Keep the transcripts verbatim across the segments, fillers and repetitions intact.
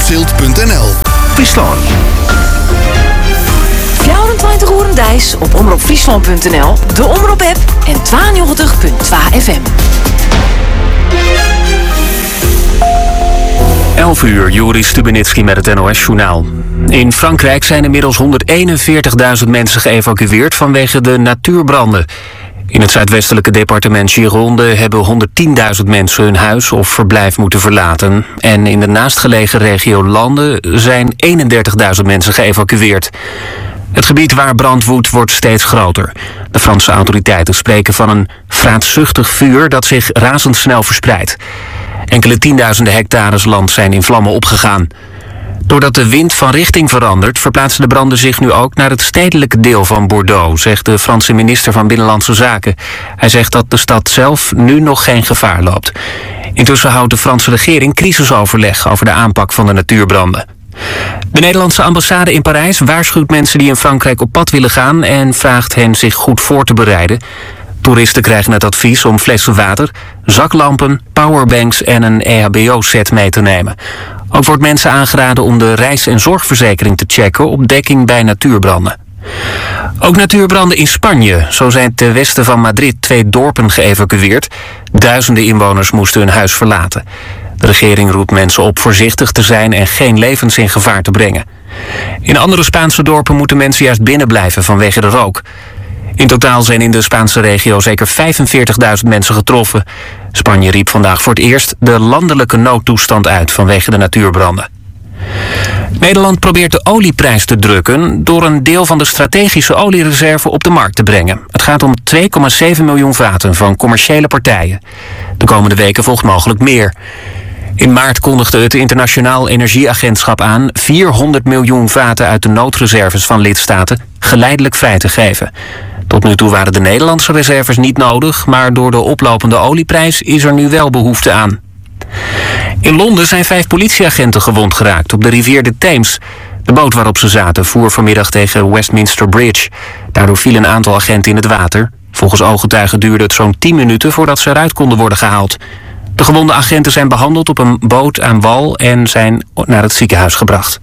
Westfield punt n l. Friesland. vierentwintig uur dagelijks op omroep friesland punt n l, de Omroep-app en tweeënnegentig komma twee F M. elf uur, Joris Stubenitski met het N O S-journaal. In Frankrijk zijn inmiddels honderdeenenveertigduizend mensen geëvacueerd vanwege de natuurbranden. In het zuidwestelijke departement Gironde hebben honderdtienduizend mensen hun huis of verblijf moeten verlaten. En in de naastgelegen regio Lande zijn eenendertigduizend mensen geëvacueerd. Het gebied waar brand woedt wordt steeds groter. De Franse autoriteiten spreken van een vraatzuchtig vuur dat zich razendsnel verspreidt. Enkele tienduizenden hectares land zijn in vlammen opgegaan. Doordat de wind van richting verandert, verplaatsen de branden zich nu ook naar het stedelijke deel van Bordeaux, zegt de Franse minister van Binnenlandse Zaken. Hij zegt dat de stad zelf nu nog geen gevaar loopt. Intussen houdt de Franse regering crisisoverleg over de aanpak van de natuurbranden. De Nederlandse ambassade in Parijs waarschuwt mensen die in Frankrijk op pad willen gaan en vraagt hen zich goed voor te bereiden. Toeristen krijgen het advies om flessen water, zaklampen, powerbanks en een E H B O-set mee te nemen. Ook wordt mensen aangeraden om de reis- en zorgverzekering te checken op dekking bij natuurbranden. Ook natuurbranden in Spanje. Zo zijn ten westen van Madrid twee dorpen geëvacueerd. Duizenden inwoners moesten hun huis verlaten. De regering roept mensen op voorzichtig te zijn en geen levens in gevaar te brengen. In andere Spaanse dorpen moeten mensen juist binnen blijven vanwege de rook. In totaal zijn in de Spaanse regio zeker vijfenveertigduizend mensen getroffen. Spanje riep vandaag voor het eerst de landelijke noodtoestand uit vanwege de natuurbranden. Nederland probeert de olieprijs te drukken door een deel van de strategische oliereserve op de markt te brengen. Het gaat om twee komma zeven miljoen vaten van commerciële partijen. De komende weken volgt mogelijk meer. In maart kondigde het Internationaal Energieagentschap aan vierhonderd miljoen vaten uit de noodreserves van lidstaten geleidelijk vrij te geven. Tot nu toe waren de Nederlandse reserves niet nodig, maar door de oplopende olieprijs is er nu wel behoefte aan. In Londen zijn vijf politieagenten gewond geraakt op de rivier de Theems. De boot waarop ze zaten voer vanmiddag tegen Westminster Bridge. Daardoor viel een aantal agenten in het water. Volgens ooggetuigen duurde het zo'n tien minuten voordat ze eruit konden worden gehaald. De gewonde agenten zijn behandeld op een boot aan wal en zijn naar het ziekenhuis gebracht.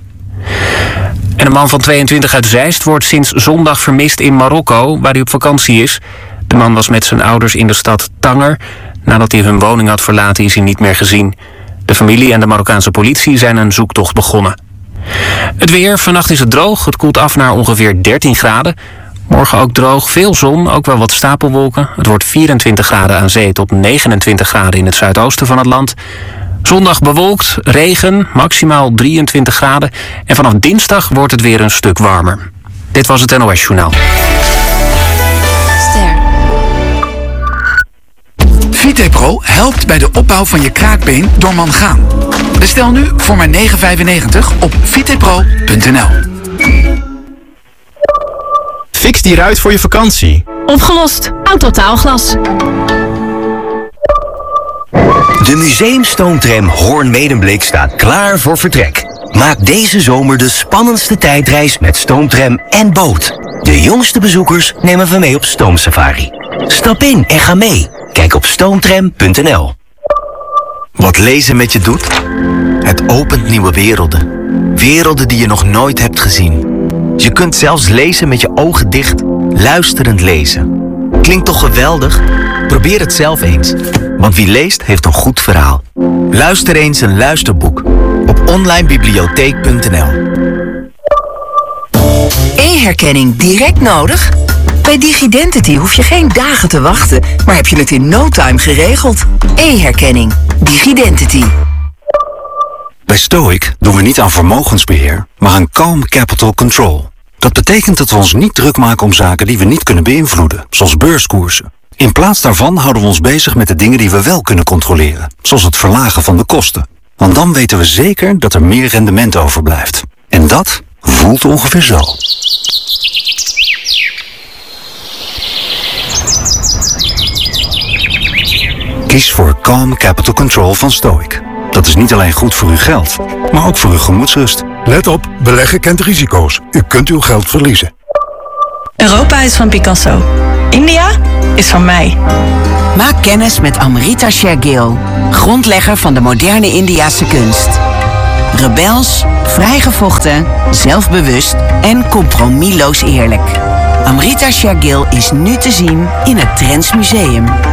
En een man van tweeëntwintig uit Zeist wordt sinds zondag vermist in Marokko, waar hij op vakantie is. De man was met zijn ouders in de stad Tanger. Nadat hij hun woning had verlaten is hij niet meer gezien. De familie en de Marokkaanse politie zijn een zoektocht begonnen. Het weer, vannacht is het droog. Het koelt af naar ongeveer dertien graden. Morgen ook droog, veel zon, ook wel wat stapelwolken. Het wordt vierentwintig graden aan zee tot negenentwintig graden in het zuidoosten van het land. Zondag bewolkt, regen, maximaal drieëntwintig graden. En vanaf dinsdag wordt het weer een stuk warmer. Dit was het N O S-journaal. Ster. Vitepro helpt bij de opbouw van je kraakbeen door mangaan. Bestel nu voor maar negen vijfennegentig op vitepro punt n l. Fix die ruit voor je vakantie. Opgelost. Autotaalglas. De museumstoomtram Hoorn-Medemblik staat klaar voor vertrek. Maak deze zomer de spannendste tijdreis met stoomtram en boot. De jongste bezoekers nemen we mee op stoomsafari. Stap in en ga mee. Kijk op stoomtram punt n l. Wat lezen met je doet? Het opent nieuwe werelden. Werelden die je nog nooit hebt gezien. Je kunt zelfs lezen met je ogen dicht, luisterend lezen. Klinkt toch geweldig? Probeer het zelf eens. Want wie leest, heeft een goed verhaal. Luister eens een luisterboek op onlinebibliotheek punt n l. E-herkenning direct nodig? Bij Digidentity hoef je geen dagen te wachten, maar heb je het in no time geregeld. E-herkenning. Digidentity. Bij Stoic doen we niet aan vermogensbeheer, maar aan calm capital control. Dat betekent dat we ons niet druk maken om zaken die we niet kunnen beïnvloeden, zoals beurskoersen. In plaats daarvan houden we ons bezig met de dingen die we wel kunnen controleren, zoals het verlagen van de kosten. Want dan weten we zeker dat er meer rendement overblijft. En dat voelt ongeveer zo. Kies voor Calm Capital Control van Stoic. Dat is niet alleen goed voor uw geld, maar ook voor uw gemoedsrust. Let op, beleggen kent risico's. U kunt uw geld verliezen. Europa is van Picasso. India is van mij. Maak kennis met Amrita Shergill, grondlegger van de moderne Indiase kunst. Rebels, vrijgevochten, zelfbewust en compromisloos eerlijk. Amrita Shergill is nu te zien in het Trends Museum.